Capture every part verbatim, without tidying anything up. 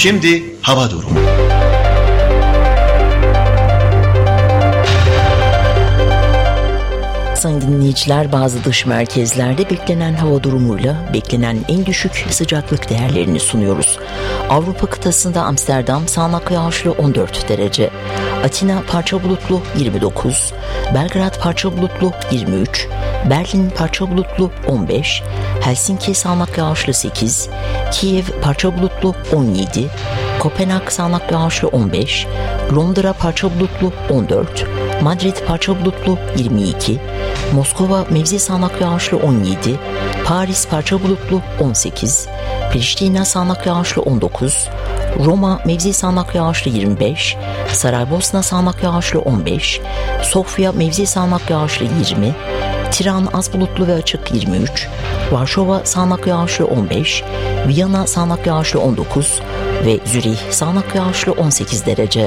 Şimdi hava durumu. Sayın dinleyiciler, bazı dış merkezlerde beklenen hava durumuyla beklenen en düşük sıcaklık değerlerini sunuyoruz. Avrupa kıtasında Amsterdam sağanak yağışlı on dört derece, Atina parça bulutlu yirmi dokuz, Belgrad parça bulutlu yirmi üç, Berlin parça bulutlu on beş, Helsinki sağanak yağışlı sekiz, Kiev parça bulutlu on yedi, Kopenhag sağanak yağışlı on beş, Londra parça bulutlu on dört, Madrid parça bulutlu yirmi iki, Moskova mevzi sağanak yağışlı on yedi, Paris parça bulutlu on sekiz, Priştina sağanak yağışlı on dokuz, Roma mevzi sağanak yağışlı yirmi beş, Saraybosna sağanak yağışlı on beş, Sofya mevzi sağanak yağışlı yirmi, Tiran az bulutlu ve açık yirmi üç, Varşova sağanak yağışlı on beş, Viyana sağanak yağışlı on dokuz ve Zürih sağanak yağışlı on sekiz derece.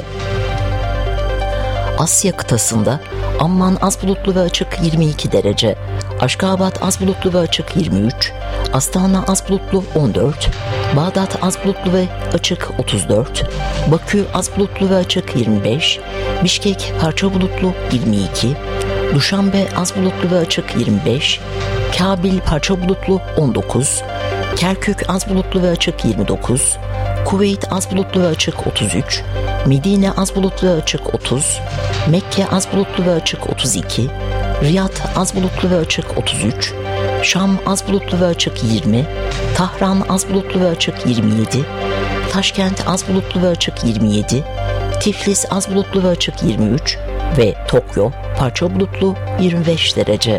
Asya kıtasında Amman az bulutlu ve açık yirmi iki derece, Aşkabat az bulutlu ve açık yirmi üç, Astana az bulutlu on dört, Bağdat az bulutlu ve açık otuz dört, Bakü az bulutlu ve açık yirmi beş, Bişkek parça bulutlu yirmi iki, Duşanbe az bulutlu ve açık yirmi beş, Kabil parça bulutlu on dokuz, Kerkük az bulutlu ve açık yirmi dokuz, Kuveyt az bulutlu ve açık otuz üç, Medine az bulutlu ve açık otuz, Mekke az bulutlu ve açık otuz iki, Riyad az bulutlu ve açık otuz üç, Şam az bulutlu ve açık yirmi, Tahran az bulutlu ve açık yirmi yedi, Taşkent az bulutlu ve açık yirmi yedi, Tiflis az bulutlu ve açık yirmi üç ve Tokyo parça bulutlu yirmi beş derece.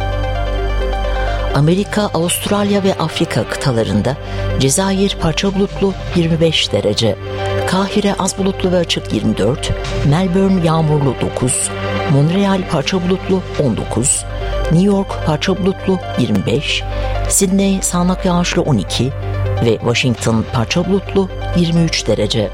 Amerika, Avustralya ve Afrika kıtalarında Cezayir parça bulutlu yirmi beş derece, Kahire az bulutlu ve açık yirmi dört, Melbourne yağmurlu dokuz, Montreal parça bulutlu on dokuz, New York parça bulutlu yirmi beş, Sydney sağanak yağışlı on iki ve Washington parça bulutlu yirmi üç derece.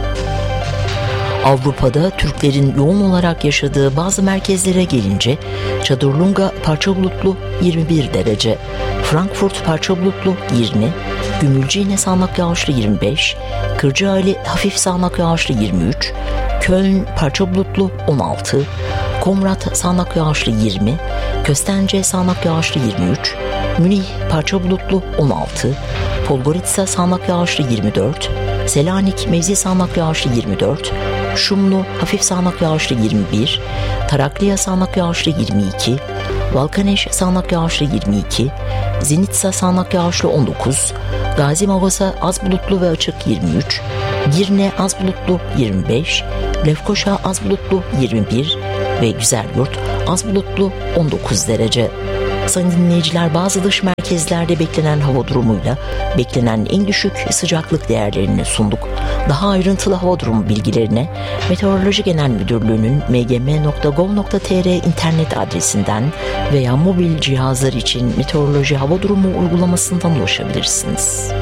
Avrupa'da Türklerin yoğun olarak yaşadığı bazı merkezlere gelince Çadırlunga parça bulutlu yirmi bir derece, Frankfurt parça bulutlu yirmi, Gümülcine sağanak yağışlı yirmi beş, Kırcaali hafif sağanak yağışlı yirmi üç, Köln parça bulutlu on altı, Komrat sağanak yağışlı yirmi, Köstence sağanak yağışlı yirmi üç, Münih parça bulutlu on altı, Podgorica sağanak yağışlı yirmi dört, Selanik mevzi sağanak yağışlı yirmi dört, Şumlu hafif sağanak yağışlı yirmi bir, Tarakliya sağanak yağışlı yirmi iki, Valkaneş sağanak yağışlı yirmi iki, Zenitsa sağanak yağışlı on dokuz, Gazi Mavasa az bulutlu ve açık yirmi üç, Girne az bulutlu yirmi beş, Lefkoşa az bulutlu yirmi bir ve Güzelyurt az bulutlu on dokuz derece. Sayın dinleyiciler, bazı dış merkezlerde beklenen hava durumuyla beklenen en düşük sıcaklık değerlerini sunduk. Daha ayrıntılı hava durumu bilgilerine Meteoroloji Genel Müdürlüğü'nün m g m nokta gov nokta t r internet adresinden veya mobil cihazlar için meteoroloji hava durumu uygulamasından ulaşabilirsiniz.